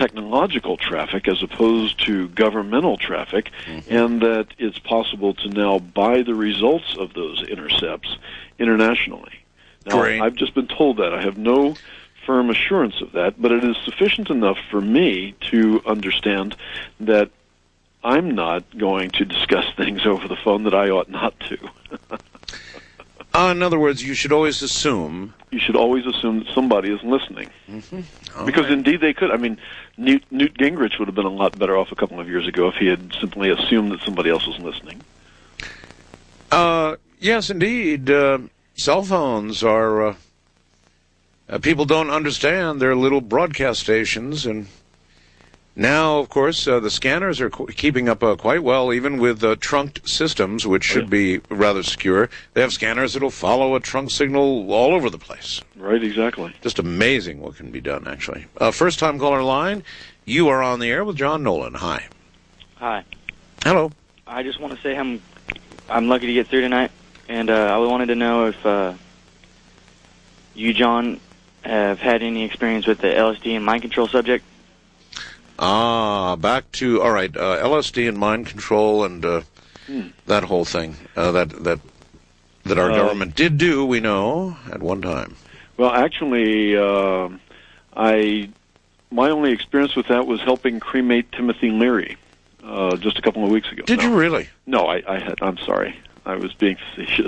technological traffic as opposed to governmental traffic, and that it's possible to now buy the results of those intercepts internationally. Now, Great. I've just been told that. I have no firm assurance of that, but it is sufficient enough for me to understand that I'm not going to discuss things over the phone that I ought not to. In other words, you should always assume... You should always assume that somebody is listening. Because right. indeed they could. I mean, Newt Gingrich would have been a lot better off a couple of years ago if he had simply assumed that somebody else was listening. Yes, indeed. Cell phones are... people don't understand their little broadcast stations, and now, of course, the scanners are keeping up quite well, even with trunked systems, which should be rather secure. They have scanners that will follow a trunk signal all over the place. Right, exactly. Just amazing what can be done, actually. First-time caller line, you are on the air with John Nolan. Hi. Hi. Hello. I just want to say I'm lucky to get through tonight, and I wanted to know if you, John, have had any experience with the LSD and mind control subject. Back to, all right, LSD and mind control and that whole thing that our government did do, we know, at one time. Well, actually, my only experience with that was helping cremate Timothy Leary just a couple of weeks ago. Did you really? No, I'm sorry. I was being facetious.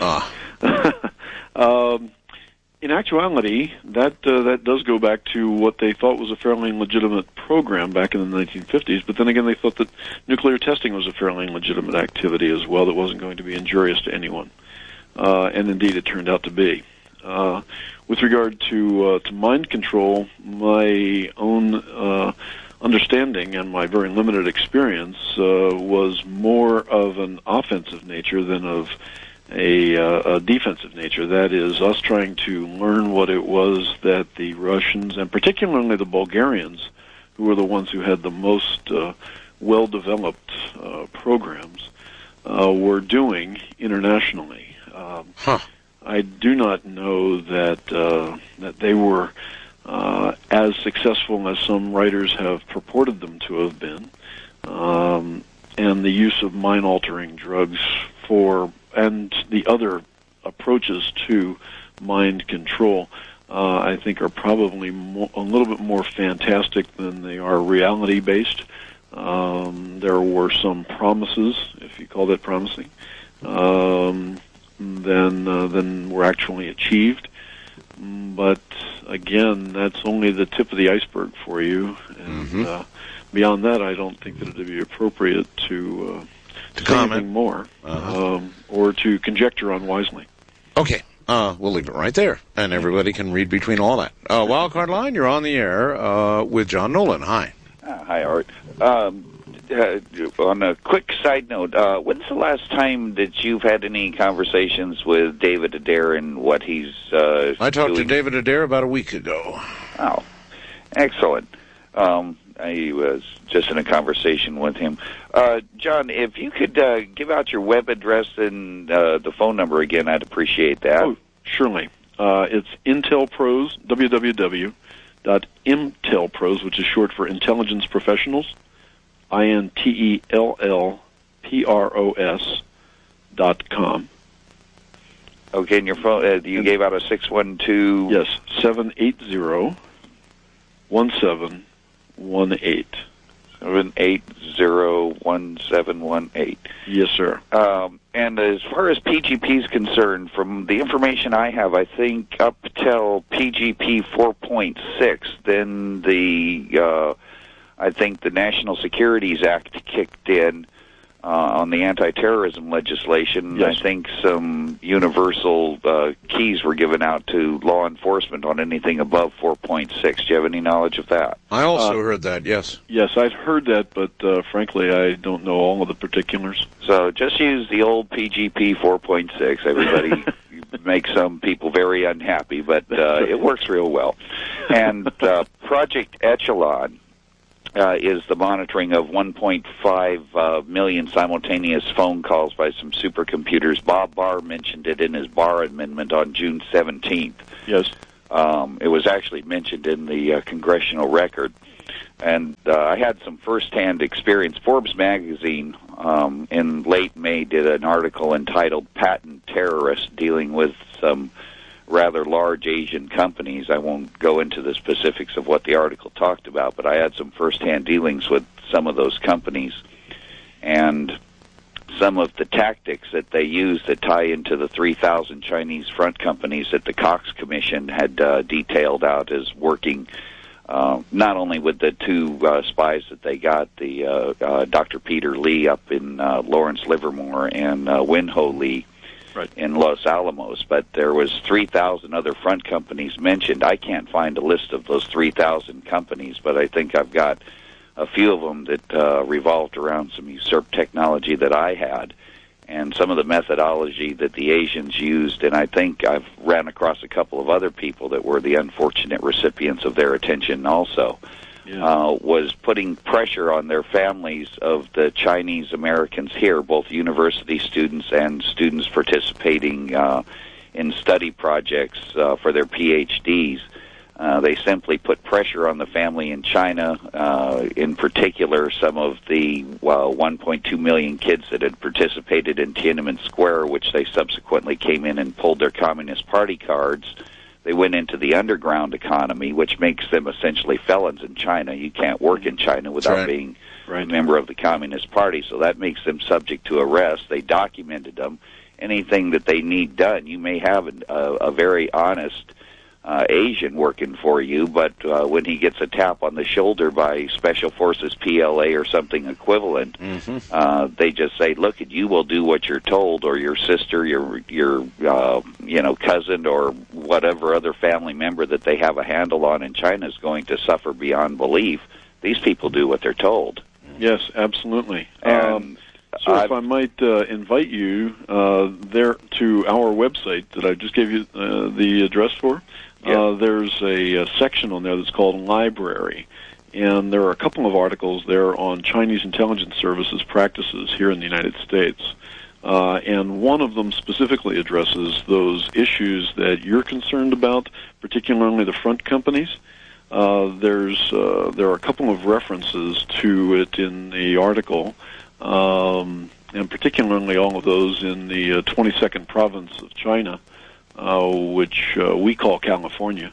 In actuality, that does go back to what they thought was a fairly legitimate program back in the 1950s, but then again they thought that nuclear testing was a fairly legitimate activity as well that wasn't going to be injurious to anyone. And indeed it turned out to be. With regard to mind control, my own understanding and my very limited experience was more of an offensive nature than of a defensive nature. That is, us trying to learn what it was that the Russians, and particularly the Bulgarians, who were the ones who had the most well-developed programs, were doing internationally. I do not know that they were as successful as some writers have purported them to have been, and the use of mind-altering drugs and the other approaches to mind control, I think, are probably a little bit more fantastic than they are reality-based. There were some promises, if you call that promising, than were actually achieved. But again, that's only the tip of the iceberg for you. And beyond that, I don't think that it would be appropriate to comment anything more, or to conjecture unwisely. Okay, we'll leave it right there, and everybody can read between all that. Wildcard Line, you're on the air with John Nolan. Hi. Hi, Art. On a quick side note, when's the last time that you've had any conversations with David Adair and what he's I talked doing? to David Adair about a week ago. Oh, excellent. I was just in a conversation with him. John, if you could give out your web address and the phone number again, I'd appreciate that. Oh, surely. It's Intel Pros, www.intelpros, which is short for Intelligence Professionals, INTELLPROS.com. Okay, and your phone, you gave out a 612... Yes, 780-1718. 780-1718. Yes, sir. And as far as PGP is concerned, from the information I have, I think up till PGP 4.6, then I think the National Securities Act kicked in on the anti-terrorism legislation. Yes. I think some universal keys were given out to law enforcement on anything above 4.6. Do you have any knowledge of that? I also heard that, yes. Yes, I've heard that, but frankly, I don't know all of the particulars. So just use the old PGP 4.6. Everybody makes some people very unhappy, but it works real well. And Project Echelon is the monitoring of 1.5 million simultaneous phone calls by some supercomputers. Bob Barr mentioned it in his Barr Amendment on June 17th. Yes. It was actually mentioned in the congressional record. And I had some firsthand experience. Forbes magazine in late May did an article entitled "Patent Terrorists," dealing with some rather large Asian companies. I won't go into the specifics of what the article talked about, but I had some firsthand dealings with some of those companies, and some of the tactics that they use that tie into the 3,000 Chinese front companies that the Cox Commission had detailed out as working not only with the two spies that they got, the Dr. Peter Lee up in Lawrence Livermore and Wen-Ho Lee in Los Alamos, but there was 3,000 other front companies mentioned. I can't find a list of those 3,000 companies, but I think I've got a few of them that revolved around some usurped technology that I had, and some of the methodology that the Asians used, and I think I've ran across a couple of other people that were the unfortunate recipients of their attention also, was putting pressure on their families of the Chinese Americans here, both university students and students participating in study projects for their PhDs. They simply put pressure on the family in China, in particular some of the 1.2 million kids that had participated in Tiananmen Square, which they subsequently came in and pulled their Communist Party cards. They went into the underground economy, which makes them essentially felons in China. You can't work in China without being a member of the Communist Party, so that makes them subject to arrest. They documented them. Anything that they need done, you may have a very honest Asian working for you, but when he gets a tap on the shoulder by Special Forces PLA or something equivalent, they just say, "Look, you will do what you're told," or your sister, your cousin, or whatever other family member that they have a handle on in China is going to suffer beyond belief. These people do what they're told. Yes, absolutely. So if I might invite you there to our website that I just gave you the address for. There's a section on there that's called Library, and there are a couple of articles there on Chinese intelligence services practices here in the United States. And one of them specifically addresses those issues that you're concerned about, particularly the front companies. There are a couple of references to it in the article, and particularly all of those in the 22nd province of China, which we call California.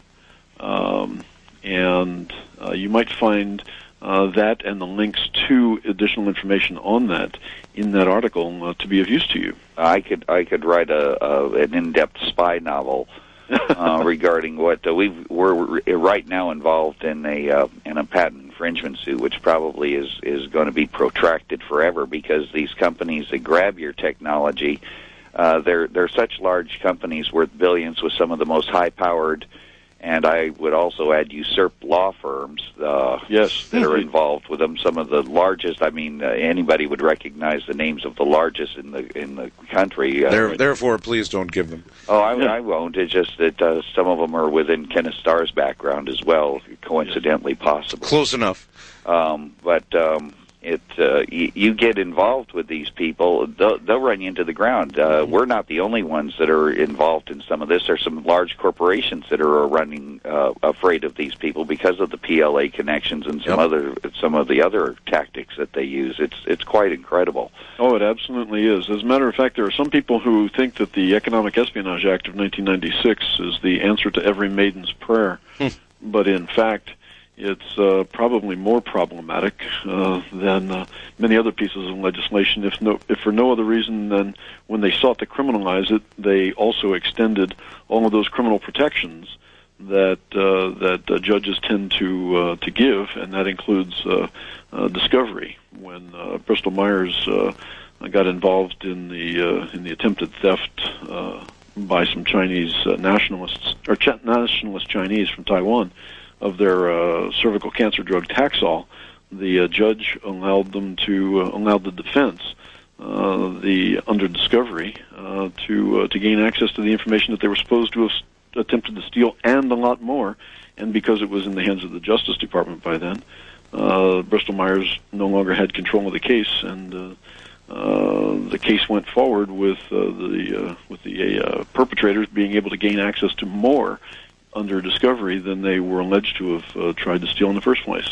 And you might find that and the links to additional information on that in that article to be of use to you. I could write an in-depth spy novel regarding what we're right now involved in a patent infringement suit, which probably is going to be protracted forever, because these companies that grab your technology, they're such large companies worth billions with some of the most high-powered, and I would also add usurped law firms that are involved with them. Some of the largest. I mean, anybody would recognize the names of the largest in the country. Therefore, please don't give them. Oh, I won't. It's just that some of them are within Kenneth Starr's background as well, coincidentally possible. Close enough. You get involved with these people, they'll run you into the ground. We're not the only ones that are involved in some of this. There's some large corporations that are running afraid of these people because of the PLA connections and some of the other tactics that they use. It's quite incredible. Oh, it absolutely is. As a matter of fact, there are some people who think that the Economic Espionage Act of 1996 is the answer to every maiden's prayer. But in fact, it's probably more problematic than many other pieces of legislation, if for no other reason than when they sought to criminalize it, they also extended all of those criminal protections that judges tend to give, and that includes discovery. When Bristol Myers got involved in the attempted theft by some Chinese nationalists, or nationalist Chinese from Taiwan, of their cervical cancer drug Taxol, the judge allowed the defense, under discovery, to gain access to the information that they were supposed to have attempted to steal, and a lot more. And because it was in the hands of the Justice Department by then, Bristol Myers no longer had control of the case, and the case went forward with the perpetrators being able to gain access to more under discovery than they were alleged to have tried to steal in the first place.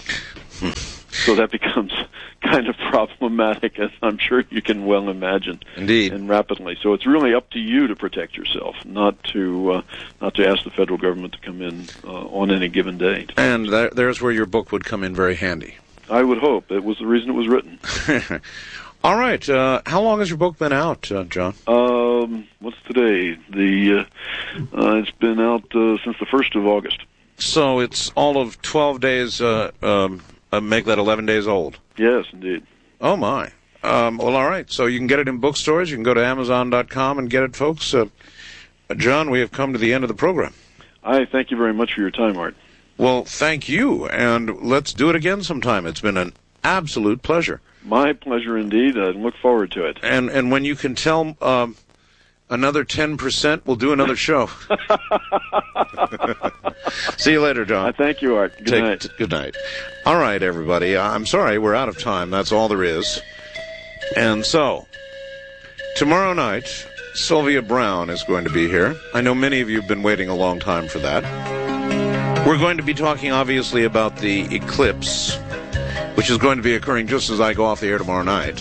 So that becomes kind of problematic, as I'm sure you can well imagine. Indeed. And rapidly. So it's really up to you to protect yourself, not to ask the federal government to come in on any given day. And there's where your book would come in very handy. I would hope. It was the reason it was written. All right. How long has your book been out, John? What's today? It's been out since the 1st of August. So it's all of 12 days, make that 11 days old. Yes, indeed. Oh, my. Well, all right. So you can get it in bookstores. You can go to Amazon.com and get it, folks. John, we have come to the end of the program. I thank you very much for your time, Art. Well, thank you, and let's do it again sometime. It's been an absolute pleasure. My pleasure indeed. I look forward to it. And when you can tell another 10%, we'll do another show. See you later, John. Thank you, Art. Good night. Good night. All right, everybody. I'm sorry, we're out of time. That's all there is. And so, tomorrow night, Sylvia Browne is going to be here. I know many of you have been waiting a long time for that. We're going to be talking, obviously, about the eclipse, which is going to be occurring just as I go off the air tomorrow night.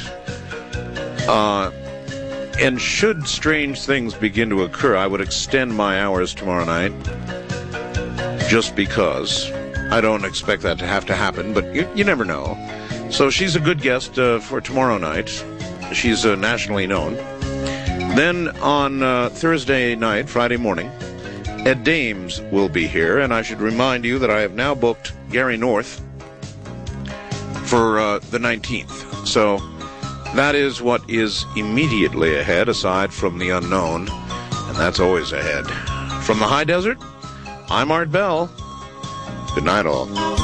And should strange things begin to occur, I would extend my hours tomorrow night, just because. I don't expect that to have to happen, but you never know. So she's a good guest for tomorrow night. She's nationally known. Then on Thursday night, Friday morning, Ed Dames will be here, and I should remind you that I have now booked Gary North for the 19th. So that is what is immediately ahead, aside from the unknown, and that's always ahead. From the high desert, I'm Art Bell. Good night, all.